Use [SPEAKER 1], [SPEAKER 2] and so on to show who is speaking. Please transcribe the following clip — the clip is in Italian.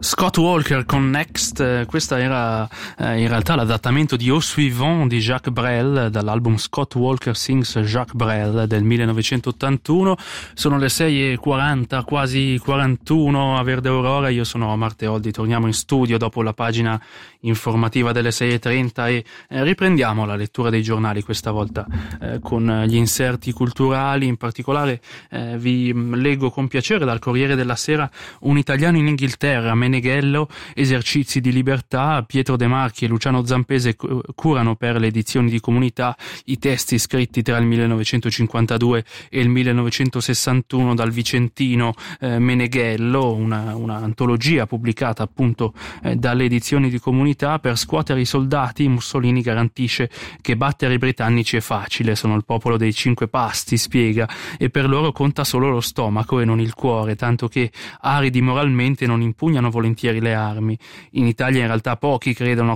[SPEAKER 1] Scott Walker con Next, questa era in realtà l'adattamento di Au Suivant di Jacques Brel dall'album Scott Walker Sings Jacques Brel del 1981. Sono le 6:40, quasi 41 a Verde Aurora. Io sono Omar Teoldi, torniamo in studio dopo la pagina informativa delle 6:30 e riprendiamo la lettura dei giornali, questa volta con gli inserti culturali. In particolare vi leggo con piacere dal Corriere della Sera: un italiano in Inghilterra, Meneghello, esercizi di libertà. Pietro De Marchi e Luciano Zampese curano per le edizioni di Comunità i testi scritti tra il 1952 e il 1961 dal vicentino Meneghello, una antologia pubblicata appunto dalle edizioni di Comunità. Per scuotere i soldati Mussolini garantisce che battere i britannici è facile, sono il popolo dei 5 pasti, spiega, e per loro conta solo lo stomaco e non il cuore, tanto che aridi moralmente non impugnano volentieri le armi. In Italia in realtà pochi credono